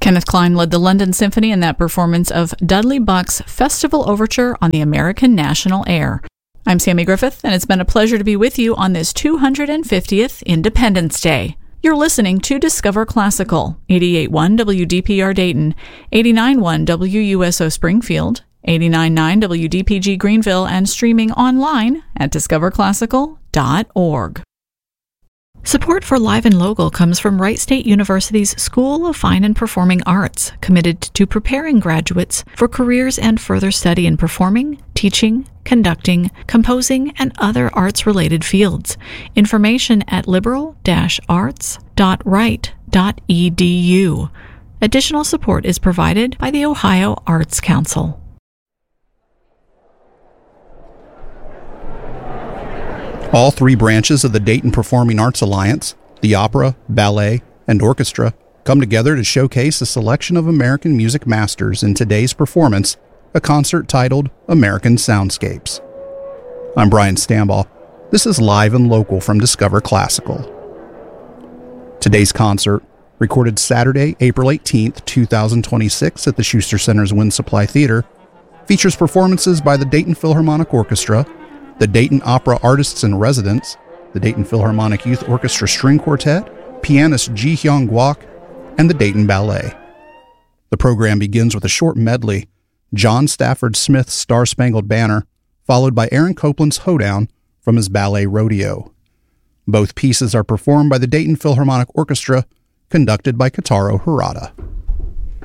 Kenneth Klein led the London Symphony in that performance of Dudley Buck's Festival Overture on the American National Air. I'm Sammy Griffith, and it's been a pleasure to be with you on this 250th Independence Day. You're listening to Discover Classical, 88.1 WDPR Dayton, 89.1 WUSO Springfield, 89.9 WDPG Greenville, and streaming online at discoverclassical.org. Support for Live and Local comes from Wright State University's School of Fine and Performing Arts, committed to preparing graduates for careers and further study in performing, teaching, conducting, composing, and other arts-related fields. Information at liberal-arts.wright.edu. Additional support is provided by the Ohio Arts Council. All three branches of the Dayton Performing Arts Alliance, the opera, ballet, and orchestra, come together to showcase a selection of American music masters in today's performance, a concert titled American Soundscapes. I'm Brian Stambaugh. This is Live and Local from Discover Classical. Today's concert, recorded Saturday, April 18th, 2026 at the Schuster Center's Wind Supply Theater, features performances by the Dayton Philharmonic Orchestra, the Dayton Opera Artists in Residence, the Dayton Philharmonic Youth Orchestra String Quartet, pianist Ji Hyung Gwak, and the Dayton Ballet. The program begins with a short medley, John Stafford Smith's Star-Spangled Banner, followed by Aaron Copland's Hoedown from his ballet Rodeo. Both pieces are performed by the Dayton Philharmonic Orchestra, conducted by Kotaro Harada.